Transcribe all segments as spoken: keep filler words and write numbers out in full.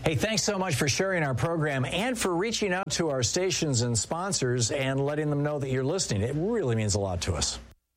Hey, thanks so much for sharing our program and for reaching out to our stations and sponsors and letting them know that you're listening. It really means a lot to us.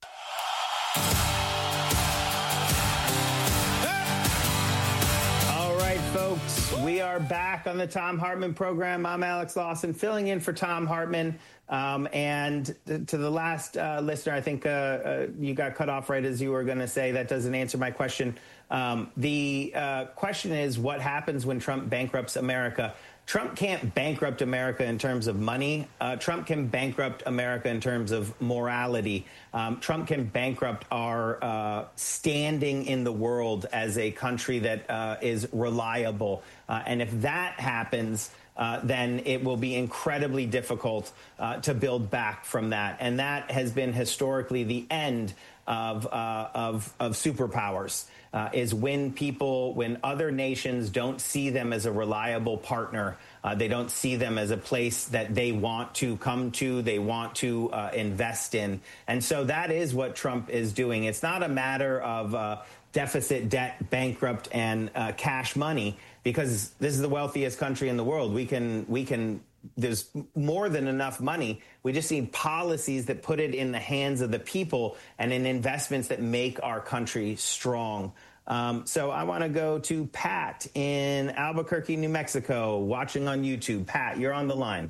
All right, folks, we are back on the Thom Hartmann program. I'm Alex Lawson, filling in for Thom Hartmann. Um, and to the last uh, listener, I think uh, uh, you got cut off right as you were going to say that doesn't answer my question. Um, the uh, question is, what happens when Trump bankrupts America? Trump can't bankrupt America in terms of money. Uh, Trump can bankrupt America in terms of morality. Um, Trump can bankrupt our uh, standing in the world as a country that uh, is reliable. Uh, and if that happens, Uh, then it will be incredibly difficult uh, to build back from that. And that has been historically the end of uh, of, of superpowers, uh, is when people, when other nations don't see them as a reliable partner, uh, they don't see them as a place that they want to come to, they want to uh, invest in. And so that is what Trump is doing. It's not a matter of uh, deficit, debt, bankrupt, and uh, cash money, because this is the wealthiest country in the world. We can, we can, there's more than enough money. We just need policies that put it in the hands of the people and in investments that make our country strong. Um, so I want to go to Pat in Albuquerque, New Mexico, watching on YouTube. Pat, you're on the line.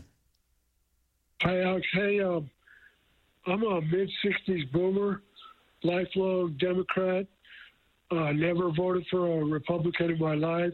Hi, Alex. Hey, um, I'm a mid-sixties boomer, lifelong Democrat. Uh, never voted for a Republican in my life.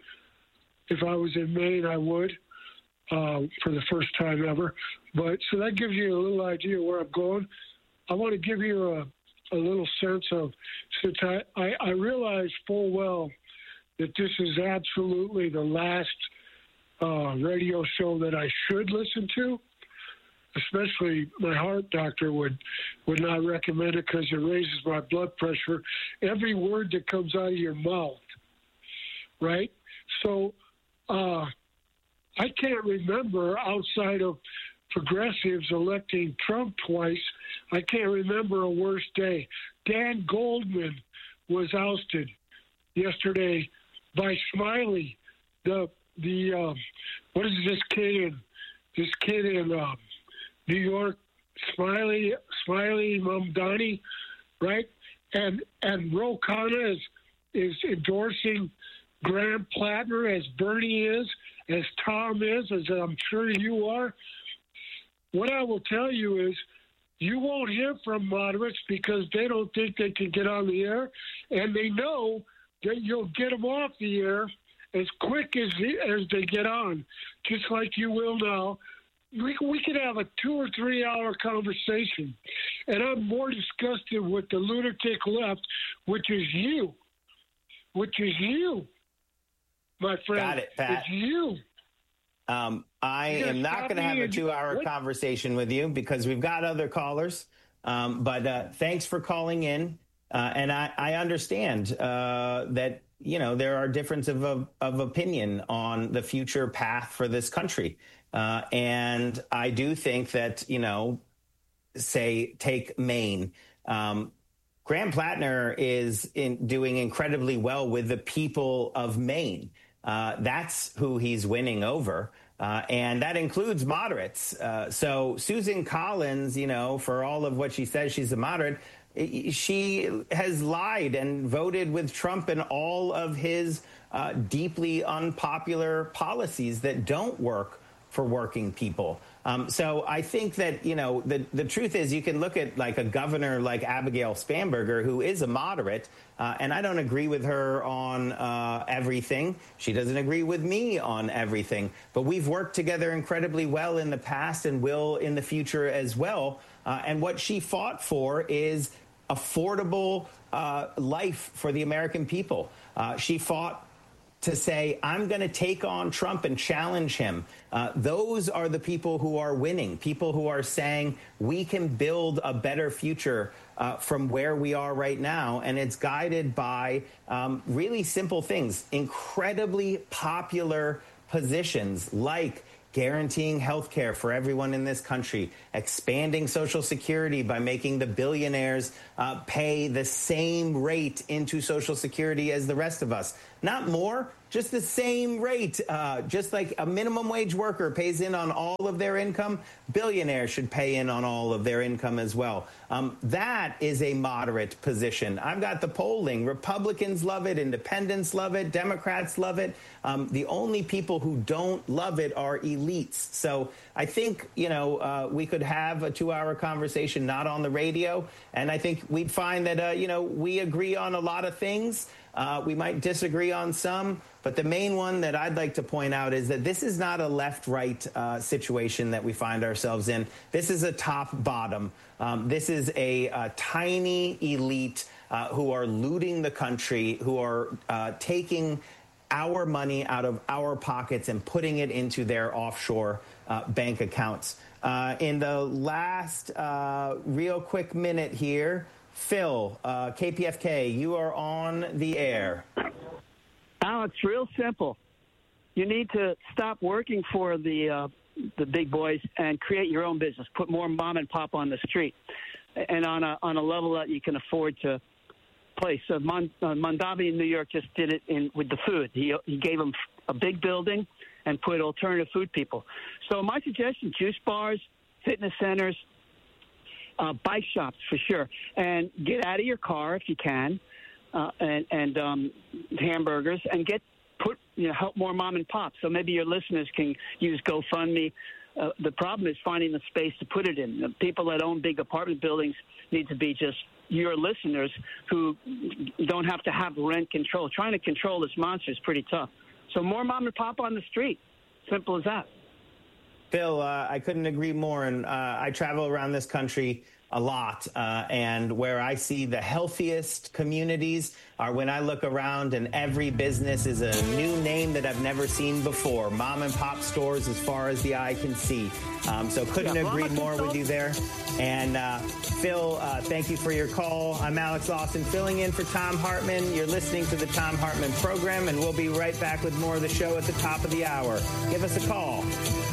If I was in Maine, I would, uh, for the first time ever. But so that gives you a little idea where I'm going. I want to give you a, a little sense of, since I, I, I realize full well that this is absolutely the last uh, radio show that I should listen to. Especially my heart doctor would, would not recommend it because it raises my blood pressure. Every word that comes out of your mouth, right? So uh, I can't remember, outside of progressives electing Trump twice, I can't remember a worse day. Dan Goldman was ousted yesterday by Smiley. The the um, what is this kid in this kid in um, New York, Smiley, Smiley Mamdani, right? And and Ro Khanna is is endorsing Graham Plattner, as Bernie is, as Tom is, as I'm sure you are. What I will tell you is, you won't hear from moderates because they don't think they can get on the air, and they know that you'll get them off the air as quick as as they get on, just like you will now. We, we could have a two or three hour conversation, and I'm more disgusted with the lunatic left, which is you, which is you, my friend. Got it, Pat. It's you. Um, I you am not going to have a two hour what? conversation with you because we've got other callers. Um, but uh, thanks for calling in. Uh, and I, I understand uh, that, you know, there are differences of, of opinion on the future path for this country. Uh, and I do think that, you know, say, take Maine. Um, Graham Plattner is in doing incredibly well with the people of Maine. Uh, that's who he's winning over. Uh, and that includes moderates. Uh, so Susan Collins, you know, for all of what she says, she's a moderate. She has lied and voted with Trump and all of his uh, deeply unpopular policies that don't work for working people. Um, so I think that, you know, the, the truth is you can look at like a governor like Abigail Spanberger, who is a moderate, uh, and I don't agree with her on uh, everything. She doesn't agree with me on everything. But we've worked together incredibly well in the past and will in the future as well. Uh, and what she fought for is affordable uh, life for the American people. Uh, she fought to say, I'm going to take on Trump and challenge him. Uh, those are the people who are winning, people who are saying we can build a better future uh, from where we are right now. And it's guided by um, really simple things, incredibly popular positions like guaranteeing health care for everyone in this country, expanding Social Security by making the billionaires uh, pay the same rate into Social Security as the rest of us, not more, just the same rate. Uh, just like a minimum wage worker pays in on all of their income, billionaires should pay in on all of their income as well. Um, that is a moderate position. I've got the polling. Republicans love it. Independents love it. Democrats love it. Um, the only people who don't love it are elites. So I think, you know, uh, we could have a two-hour conversation not on the radio, and I think we'd find that, uh, you know, we agree on a lot of things. Uh, we might disagree on some, but the main one that I'd like to point out is that this is not a left-right uh, situation that we find ourselves in. This is a top-bottom. Um, this is a, a tiny elite uh, who are looting the country, who are uh, taking our money out of our pockets and putting it into their offshore uh, bank accounts. Uh, in the last uh, real quick minute here, Phil, uh, K P F K, you are on the air. Alex, real simple. You need to stop working for the uh, the big boys and create your own business. Put more mom and pop on the street, and on a on a level that you can afford to place. So Mon, uh, Mondavi in New York just did it in with the food. He he gave them a big building and put alternative food people. So my suggestion: juice bars, fitness centers. Uh, bike shops for sure, and get out of your car if you can, uh, and and um, hamburgers, and get put you know help more mom and pop. So maybe your listeners can use GoFundMe. Uh, the problem is finding the space to put it in. The people that own big apartment buildings need to be just your listeners who don't have to have rent control. Trying to control this monster is pretty tough. So more mom and pop on the street. Simple as that. Phil, uh, I couldn't agree more. And uh, I travel around this country a lot. Uh, and where I see the healthiest communities are when I look around and every business is a new name that I've never seen before. Mom and pop stores as far as the eye can see. Um, so couldn't yeah, agree more with you there. And uh, Phil, uh, thank you for your call. I'm Alex Lawson filling in for Thom Hartmann. You're listening to the Thom Hartmann program, and we'll be right back with more of the show at the top of the hour. Give us a call.